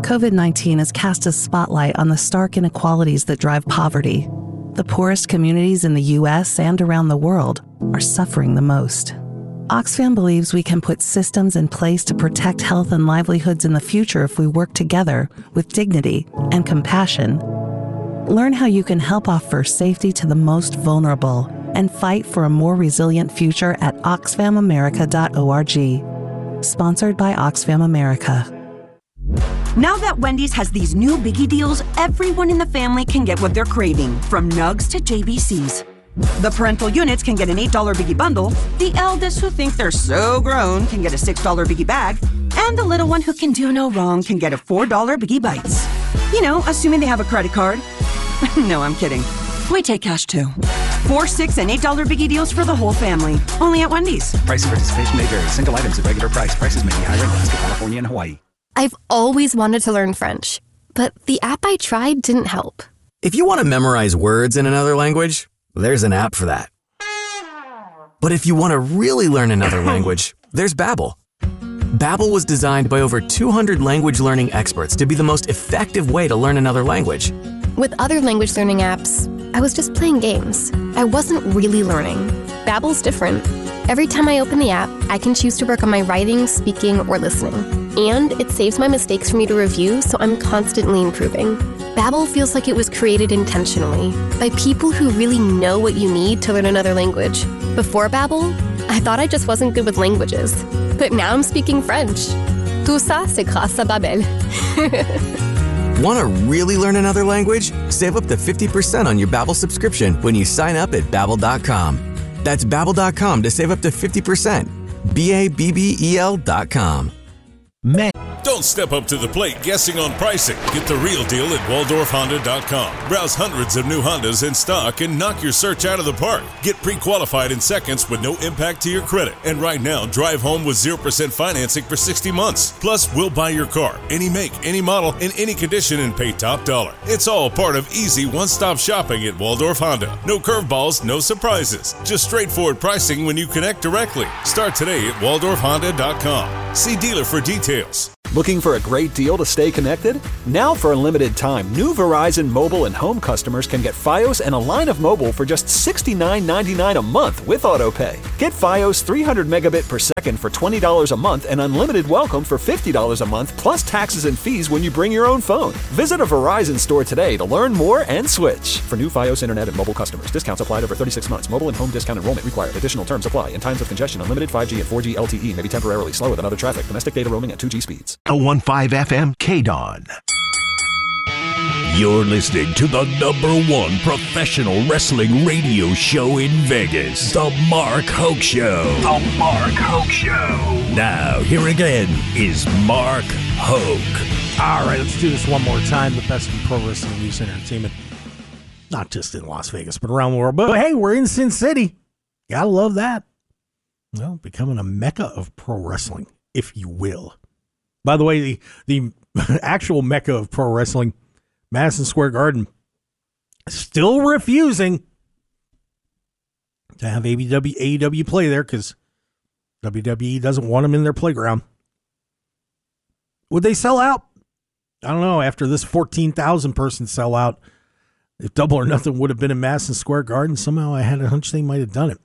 COVID-19 has cast a spotlight on the stark inequalities that drive poverty. The poorest communities in the U.S. and around the world are suffering the most. Oxfam believes we can put systems in place to protect health and livelihoods in the future if we work together with dignity and compassion. Learn how you can help offer safety to the most vulnerable and fight for a more resilient future at oxfamamerica.org. Sponsored by Oxfam America. Now that Wendy's has these new biggie deals, everyone in the family can get what they're craving, from nugs to JBCs. The parental units can get an $8 biggie bundle, the eldest who think they're so grown can get a $6 biggie bag, and the little one who can do no wrong can get a $4 biggie bites. You know, assuming they have a credit card. No, I'm kidding. We take cash too. 4, 6, and $8 biggie deals for the whole family. Only at Wendy's. Price and participation may vary. Single items at regular price. Prices may be higher in Alaska, California, and Hawaii. I've always wanted to learn French, but the app I tried didn't help. If you want to memorize words in another language, there's an app for that. But if you want to really learn another language, there's Babbel. Babbel was designed by over 200 language learning experts to be the most effective way to learn another language. With other language learning apps, I was just playing games. I wasn't really learning. Babbel's different. Every time I open the app, I can choose to work on my writing, speaking, or listening. And it saves my mistakes for me to review, so I'm constantly improving. Babbel feels like it was created intentionally by people who really know what you need to learn another language. Before Babbel, I thought I just wasn't good with languages. But now I'm speaking French. Tout ça, c'est grâce à Babbel. Want to really learn another language? Save up to 50% on your Babbel subscription when you sign up at Babbel.com. That's Babbel.com to save up to 50%. Babbel.com. Don't step up to the plate guessing on pricing. Get the real deal at WaldorfHonda.com. Browse hundreds of new Hondas in stock and knock your search out of the park. Get pre-qualified in seconds with no impact to your credit. And right now, drive home with 0% financing for 60 months. Plus, we'll buy your car, any make, any model, in any condition, and pay top dollar. It's all part of easy one-stop shopping at Waldorf Honda. No curveballs, no surprises. Just straightforward pricing when you connect directly. Start today at WaldorfHonda.com. See dealer for details. Looking for a great deal to stay connected? Now for a limited time, new Verizon mobile and home customers can get Fios and a line of mobile for just $69.99 a month with AutoPay. Get Fios 300 megabit per second for $20 a month and unlimited welcome for $50 a month plus taxes and fees when you bring your own phone. Visit a Verizon store today to learn more and switch. For new Fios internet and mobile customers, discounts applied over 36 months. Mobile and home discount enrollment required. Additional terms apply. In times of congestion, unlimited 5G and 4G LTE may be temporarily slower than other traffic. Domestic data roaming at 2G speeds. 015 FM KDON. You're listening to the #1 professional wrestling radio show in Vegas, The Mark Hoke Show. The Mark Hoke Show. Now, here again is Mark Hoke. All right, let's do this one more time. The best in pro wrestling news and entertainment. Not just in Las Vegas, but around the world. But hey, we're in Sin City. Gotta love that. Well, becoming a mecca of pro wrestling, if you will. By the way, the actual mecca of pro wrestling, Madison Square Garden, still refusing to have AEW play there because WWE doesn't want them in their playground. Would they sell out? I don't know. After this 14,000 person sellout, if Double or Nothing would have been in Madison Square Garden, somehow I had a hunch they might have done it.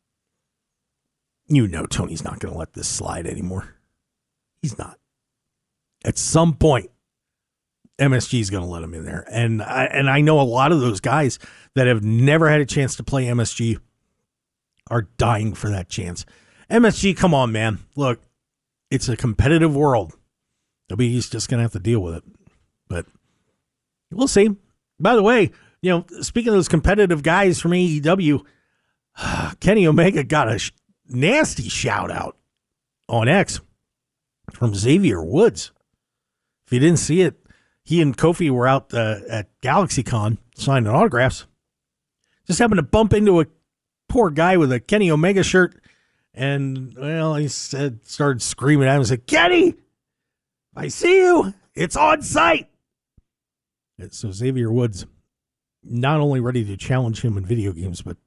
You know Tony's not going to let this slide anymore. He's not. At some point, MSG is going to let him in there. And I know a lot of those guys that have never had a chance to play MSG are dying for that chance. MSG, come on, man. Look, it's a competitive world. WWE's just going to have to deal with it. But we'll see. By the way, you know, speaking of those competitive guys from AEW, Kenny Omega got a nasty shout out on X from Xavier Woods. If you didn't see it, he and Kofi were out at GalaxyCon signing autographs. Just happened to bump into a poor guy with a Kenny Omega shirt. And, well, he started screaming at him and said, "Kenny, I see you. It's on site." And so Xavier Woods, not only ready to challenge him in video games, but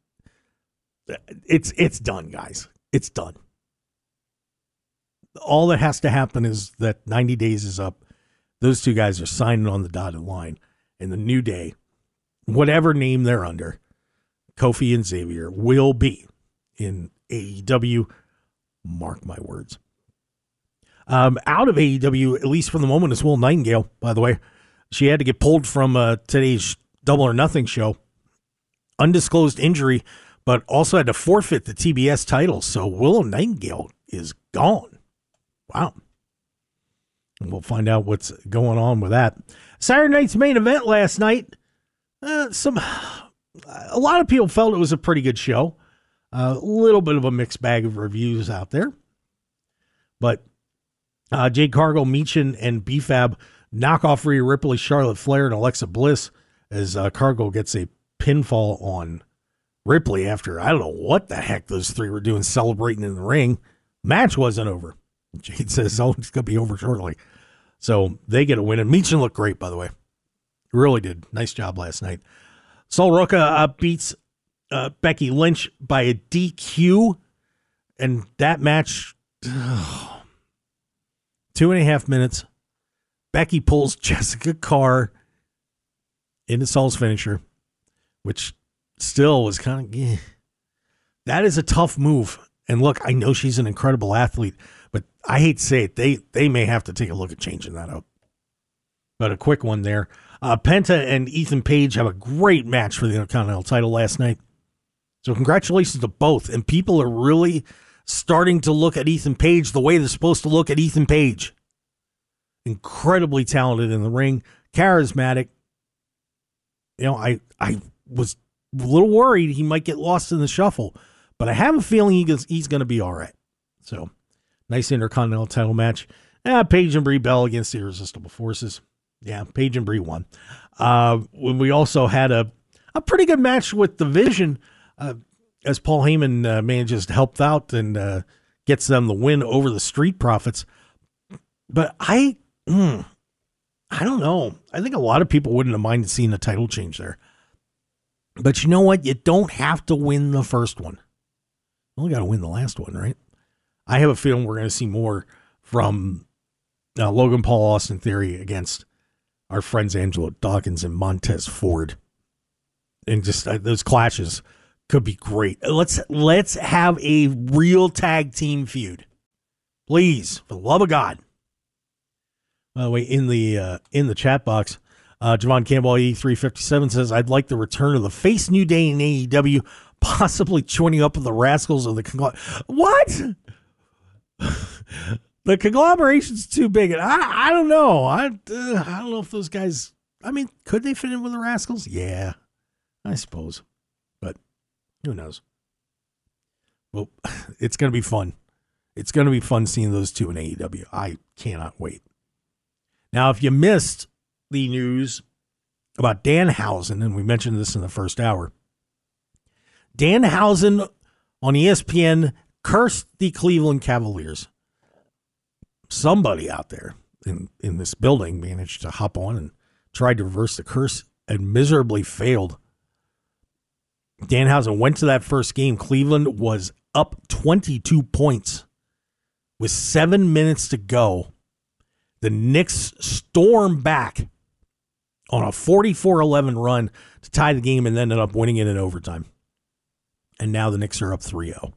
it's done, guys. It's done. All that has to happen is that 90 days is up. those two guys are signing on the dotted line. And the New Day, whatever name they're under, Kofi and Xavier will be in AEW. Mark my words. Out of AEW, at least for the moment, is Will Nightingale, by the way. She had to get pulled from today's Double or Nothing show. Undisclosed injury, but also had to forfeit the TBS title. So Willow Nightingale is gone. Wow. And we'll find out what's going on with that. Saturday night's main event last night. A lot of people felt it was a pretty good show. A little bit of a mixed bag of reviews out there. But Jade Cargill, Michin, and B-Fab knock off Rhea Ripley, Charlotte Flair, and Alexa Bliss as Cargill gets a pinfall on Ripley after, I don't know what the heck those three were doing celebrating in the ring. Match wasn't over. Jade says, oh, it's going to be over shortly. So they get a win. And Michin looked great, by the way. Really did. Nice job last night. Sol Ruca beats Becky Lynch by a DQ. And that match, 2.5 minutes. Becky pulls Jessica Carr into Sol's finisher, which still was kind of, that is a tough move. And look, I know she's an incredible athlete, but I hate to say it, they may have to take a look at changing that up. But a quick one there. Penta and Ethan Page have a great match for the Intercontinental title last night. So congratulations to both. And people are really starting to look at Ethan Page the way they're supposed to look at Ethan Page. Incredibly talented in the ring, charismatic. You know, I was a little worried he might get lost in the shuffle, but I have a feeling he's going to be all right. So, nice Intercontinental title match. Paige and Brie Bell against the Irresistible Forces. Yeah, Paige and Brie won. We also had a pretty good match with the Vision as Paul Heyman manages to help out and gets them the win over the Street Profits. But I don't know. I think a lot of people wouldn't have minded seeing a title change there. But you know what? You don't have to win the first one. You only got to win the last one, right? I have a feeling we're going to see more from Logan Paul, Austin Theory against our friends Angelo Dawkins and Montez Ford. And just those clashes could be great. Let's have a real tag team feud. Please, for the love of God. By the way, in the chat box, Javon Campbell E357 says, I'd like the return of the Face New Day in AEW, possibly joining up with the Rascals of the conglomeration. What? The conglomeration's too big. And I don't know. I don't know if those guys, I mean, could they fit in with the Rascals? Yeah, I suppose. But who knows? Well, it's going to be fun. It's going to be fun seeing those two in AEW. I cannot wait. Now, if you missed the news about Danhausen, and we mentioned this in the first hour, Danhausen on ESPN cursed the Cleveland Cavaliers. Somebody out there in this building managed to hop on and tried to reverse the curse and miserably failed. Danhausen went to that first game. Cleveland was up 22 points with 7 minutes to go. The Knicks stormed back on a 44-11 run to tie the game and then ended up winning it in overtime. And now the Knicks are up 3-0.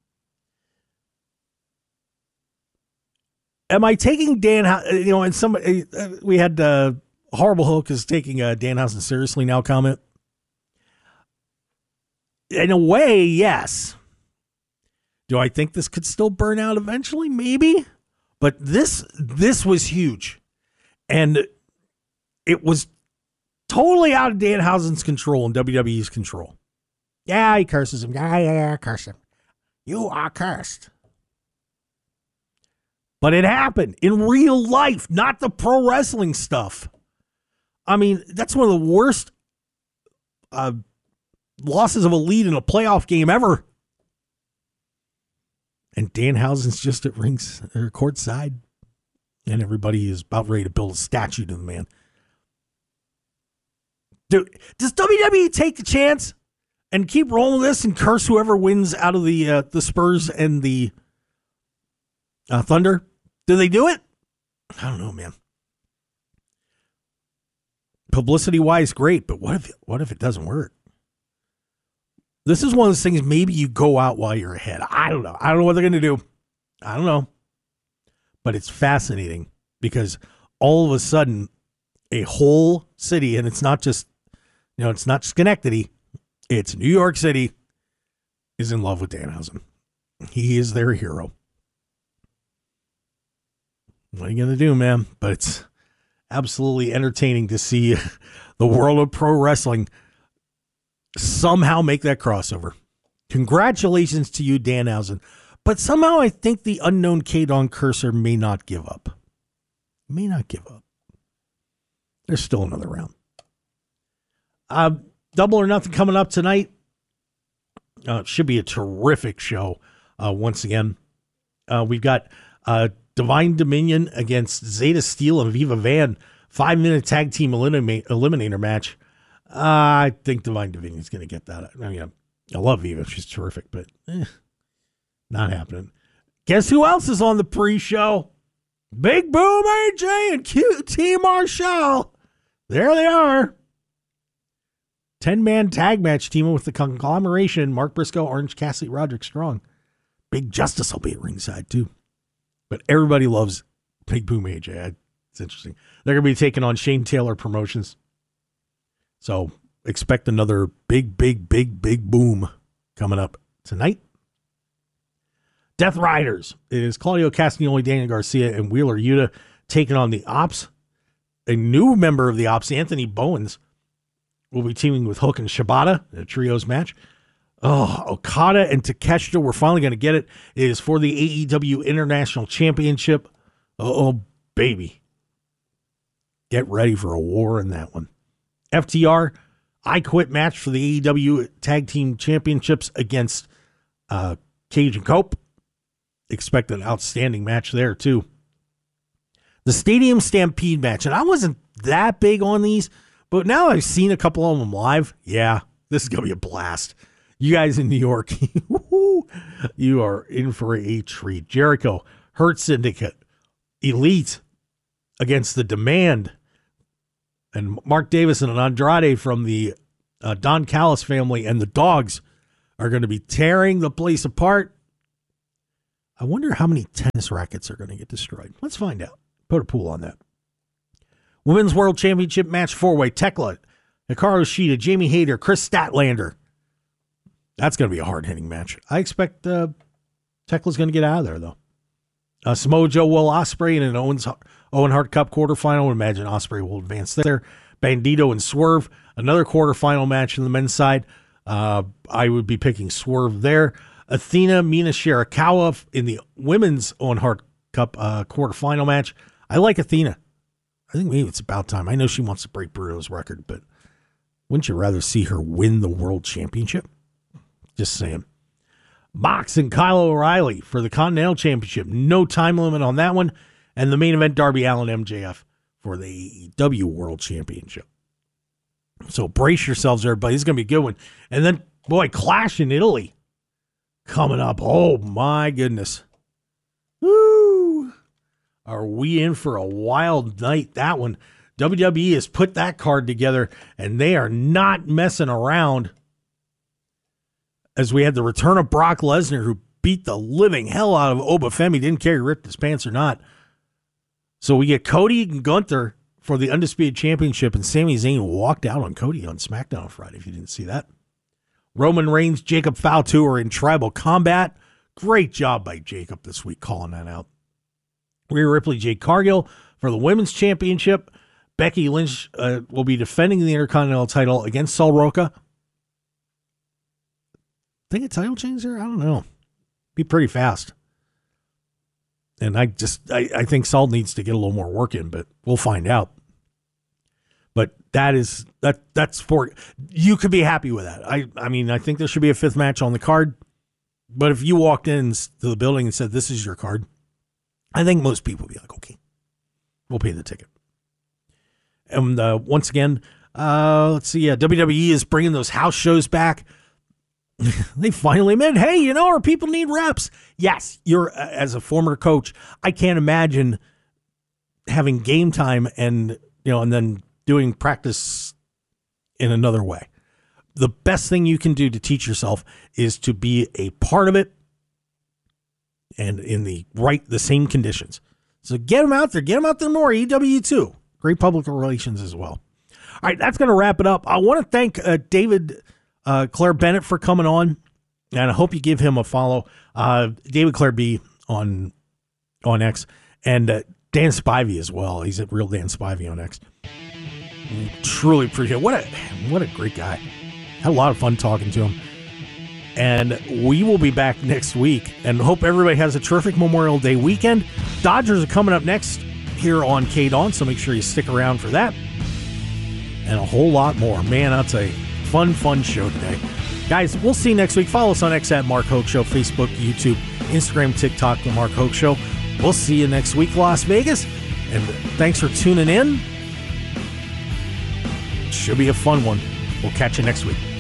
Am I taking Danhausen, and somebody, we had Horrible Hulk is taking Danhausen seriously now comment. In a way, yes. Do I think this could still burn out eventually? Maybe. But this was huge. And it was totally out of Danhausen's control and WWE's control. Yeah, he curses him. Yeah, curse him. You are cursed. But it happened in real life, not the pro wrestling stuff. I mean, that's one of the worst losses of a lead in a playoff game ever. And Danhausen's just at courtside, and everybody is about ready to build a statue to the man. Dude, does WWE take the chance and keep rolling this and curse whoever wins out of the Spurs and the Thunder? Do they do it? I don't know, man. publicity-wise, great, but what if it doesn't work? This is one of those things, maybe you go out while you're ahead. I don't know. I don't know what they're going to do. I don't know. But it's fascinating because all of a sudden, a whole city, and it's not just, it's not Schenectady, it's New York City, is in love with Danhausen. He is their hero. What are you going to do, man? But it's absolutely entertaining to see the world of pro wrestling somehow make that crossover. Congratulations to you, Danhausen. But somehow I think the unknown K-Don Cursor may not give up. May not give up. There's still another round. Double or Nothing coming up tonight. Should be a terrific show once again. We've got Divine Dominion against Zeta Steel and Viva Van. 5-minute tag team eliminator match. I think Divine Dominion's going to get that. I mean, I love Viva. She's terrific, but not happening. Guess who else is on the pre-show? Big Boom AJ and QT Marshall. There they are. 10-man tag match teaming with the conglomeration. Mark Briscoe, Orange Cassidy, Roderick Strong. Big Justice will be at ringside, too. But everybody loves Big Boom AJ. It's interesting. They're going to be taking on Shane Taylor Promotions. So expect another big boom coming up tonight. Death Riders. It is Claudio Castagnoli, Daniel Garcia, and Wheeler Yuta taking on the Ops. A new member of the Ops, Anthony Bowens, will be teaming with Hook and Shibata in a trios match. Oh, Okada and Takeshita, we're finally going to get it. It is for the AEW International Championship. Oh, baby. Get ready for a war in that one. FTR, I Quit match for the AEW Tag Team Championships against Cage and Cope. Expect an outstanding match there, too. The Stadium Stampede match, and I wasn't that big on these, but now I've seen a couple of them live. Yeah, this is going to be a blast. You guys in New York, you are in for a treat. Jericho, Hurt Syndicate, Elite against The Demand, and Mark Davis and Andrade from the Don Callis family and the Dogs are going to be tearing the place apart. I wonder how many tennis rackets are going to get destroyed. Let's find out. Put a pool on that. Women's World Championship match 4-way. Tekla, Hikaru Shida, Jamie Hayter, Chris Statlander. That's going to be a hard-hitting match. I expect Tekla's going to get out of there, though. Samoa Joe, Will Ospreay in an Owen Hart Cup quarterfinal. I imagine Ospreay will advance there. Bandito and Swerve, another quarterfinal match on the men's side. I would be picking Swerve there. Athena, Mina Shirakawa in the women's Owen Hart Cup quarterfinal match. I like Athena. I think maybe it's about time. I know she wants to break Bruno's record, but wouldn't you rather see her win the world championship? Just saying. Mox and Kyle O'Reilly for the Continental Championship. No time limit on that one. And the main event, Darby Allin MJF for the AEW World Championship. So brace yourselves, everybody. This is going to be a good one. And then, boy, Clash in Italy coming up. Oh, my goodness. Woo! Are we in for a wild night? That one. WWE has put that card together, and they are not messing around. As we had the return of Brock Lesnar, who beat the living hell out of Obafemi. Didn't care if he ripped his pants or not. So we get Cody and Gunther for the Undisputed Championship, and Sami Zayn walked out on Cody on SmackDown on Friday, if you didn't see that. Roman Reigns, Jacob Fatu are in Tribal Combat. Great job by Jacob this week calling that out. Rhea Ripley, Jade Cargill for the Women's Championship. Becky Lynch will be defending the Intercontinental title against Sol Roca. Think a title change there? I don't know. Be pretty fast. And I think Sol needs to get a little more work in, but we'll find out. But that's for, you could be happy with that. I mean, I think there should be a fifth match on the card. But if you walked into the building and said, this is your card, I think most people would be like, okay, we'll pay the ticket. And once again, let's see. WWE is bringing those house shows back. They finally admit, hey, our people need reps. Yes, you're as a former coach, I can't imagine having game time and then doing practice in another way. The best thing you can do to teach yourself is to be a part of it and in the same conditions. So get them out there. Get them out there more. EW2. Great public relations as well. All right, that's going to wrap it up. I want to thank David Claire Bennett for coming on, and I hope you give him a follow. David Claire B on X, and Dan Spivey as well. He's at Real Dan Spivey on X. Truly appreciate it. What a great guy. Had a lot of fun talking to him. And we will be back next week, and hope everybody has a terrific Memorial Day weekend. Dodgers are coming up next here on KDAWN, so make sure you stick around for that. And a whole lot more. Man, that's a fun show today. Guys, we'll see you next week. Follow us on X at Mark Hoke Show, Facebook, YouTube, Instagram, TikTok, The Mark Hoke Show. We'll see you next week, Las Vegas. And thanks for tuning in. Should be a fun one. We'll catch you next week.